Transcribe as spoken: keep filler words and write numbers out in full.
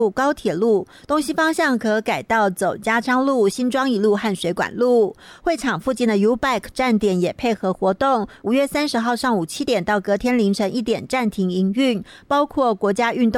高铁路，东西方向可改道走家昌路、新庄一路和水管路。会场附近的 U-Bike 站点也配合活动，五月三十号上午七点到隔天凌晨一点暂停营运，包括国家运动